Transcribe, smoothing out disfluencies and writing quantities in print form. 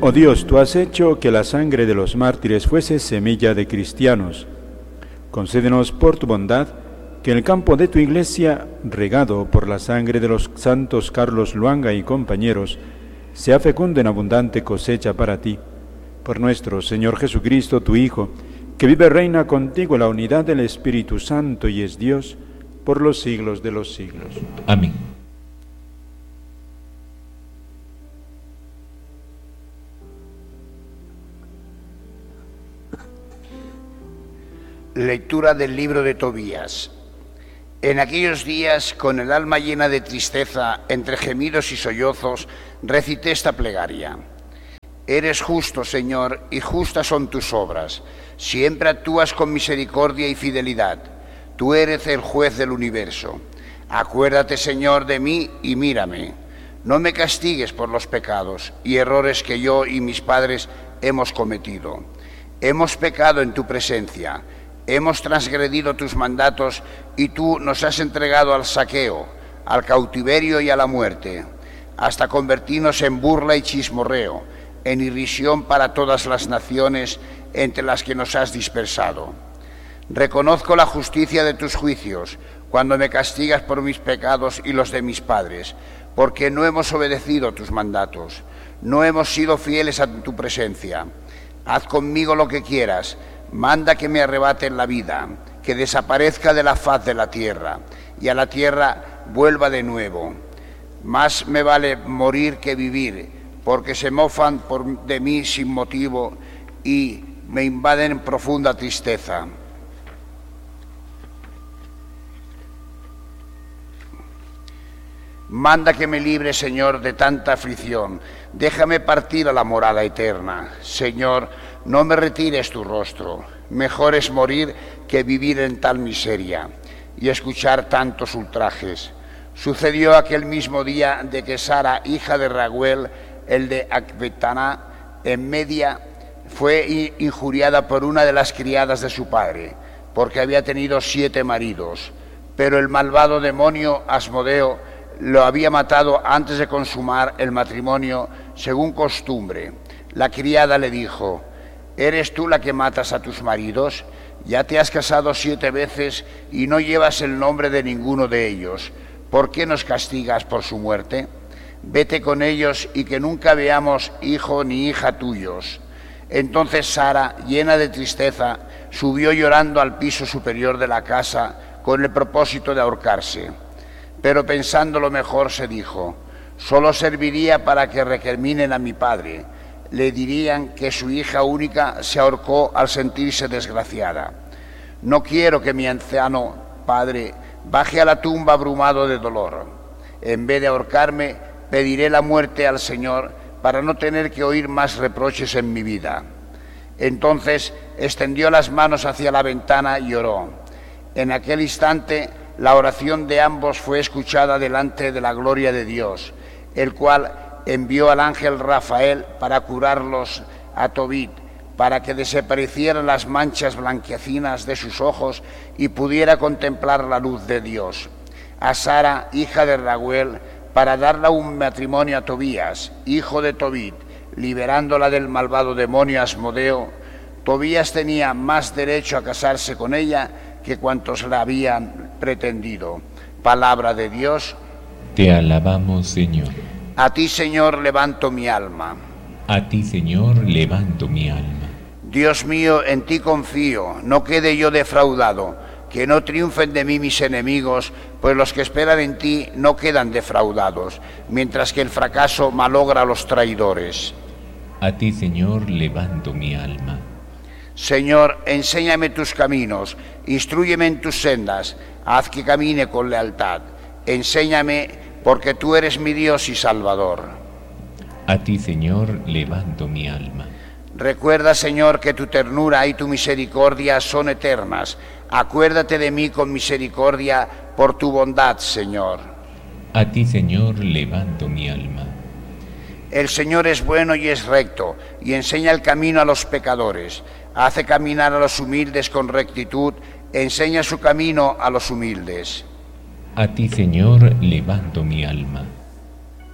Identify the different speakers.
Speaker 1: Oh Dios, tú has hecho que la sangre de los mártires fuese semilla de cristianos. Concédenos por tu bondad que el campo de tu iglesia, regado por la sangre de los santos Carlos Luanga y compañeros, sea fecundo en abundante cosecha para ti. Por nuestro Señor Jesucristo, tu Hijo, que vive y reina contigo en la unidad del Espíritu Santo y es Dios, por los siglos de los siglos.
Speaker 2: Amén.
Speaker 3: Lectura del libro de Tobías. En aquellos días, con el alma llena de tristeza, entre gemidos y sollozos, recité esta plegaria. Eres justo, Señor, y justas son tus obras. Siempre actúas con misericordia y fidelidad. Tú eres el juez del universo. Acuérdate, Señor, de mí y mírame. No me castigues por los pecados y errores que yo y mis padres hemos cometido. Hemos pecado en tu presencia. Hemos transgredido tus mandatos y tú nos has entregado al saqueo, al cautiverio y a la muerte, hasta convertirnos en burla y chismorreo, en irrisión para todas las naciones entre las que nos has dispersado. Reconozco la justicia de tus juicios cuando me castigas por mis pecados y los de mis padres, porque no hemos obedecido tus mandatos, no hemos sido fieles a tu presencia. Haz conmigo lo que quieras. Manda que me arrebaten la vida, que desaparezca de la faz de la tierra, y a la tierra vuelva de nuevo. Más me vale morir que vivir, porque se mofan de mí sin motivo y me invaden profunda tristeza. Manda que me libre, Señor, de tanta aflicción. Déjame partir a la morada eterna. Señor, no me retires tu rostro. Mejor es morir que vivir en tal miseria y escuchar tantos ultrajes. Sucedió aquel mismo día de que Sara, hija de Raguel, el de Acbetaná, en Media, fue injuriada por una de las criadas de su padre, porque había tenido 7 maridos. Pero el malvado demonio Asmodeo lo había matado antes de consumar el matrimonio, según costumbre. La criada le dijo: ¿eres tú la que matas a tus maridos? Ya te has casado 7 veces y no llevas el nombre de ninguno de ellos. ¿Por qué nos castigas por su muerte? Vete con ellos y que nunca veamos hijo ni hija tuyos. Entonces Sara, llena de tristeza, subió llorando al piso superior de la casa con el propósito de ahorcarse. Pero pensándolo mejor se dijo: solo serviría para que recriminen a mi padre. Le dirían que su hija única se ahorcó al sentirse desgraciada. No quiero que mi anciano padre baje a la tumba abrumado de dolor. En vez de ahorcarme, pediré la muerte al Señor para no tener que oír más reproches en mi vida. Entonces extendió las manos hacia la ventana y oró. En aquel instante la oración de ambos fue escuchada delante de la gloria de Dios, el cual envió al ángel Rafael para curarlos a Tobit, para que desaparecieran las manchas blanquecinas de sus ojos y pudiera contemplar la luz de Dios. A Sara, hija de Raguel, para darle un matrimonio a Tobías, hijo de Tobit, liberándola del malvado demonio Asmodeo. Tobías tenía más derecho a casarse con ella que cuantos la habían pretendido. Palabra de Dios.
Speaker 2: Te alabamos, Señor.
Speaker 3: A ti, Señor, levanto mi alma.
Speaker 2: A ti, Señor, levanto mi alma.
Speaker 3: Dios mío, en ti confío, no quede yo defraudado, que no triunfen de mí mis enemigos, pues los que esperan en ti no quedan defraudados, mientras que el fracaso malogra a los traidores.
Speaker 2: A ti, Señor, levanto mi alma.
Speaker 3: Señor, enséñame tus caminos, instrúyeme en tus sendas, haz que camine con lealtad. Enséñame, porque tú eres mi Dios y Salvador.
Speaker 2: A ti, Señor, levanto mi alma.
Speaker 3: Recuerda, Señor, que tu ternura y tu misericordia son eternas. Acuérdate de mí con misericordia por tu bondad, Señor.
Speaker 2: A ti, Señor, levanto mi alma.
Speaker 3: El Señor es bueno y es recto, y enseña el camino a los pecadores. Hace caminar a los humildes con rectitud, enseña su camino a los humildes.
Speaker 2: A ti, Señor, levanto mi alma.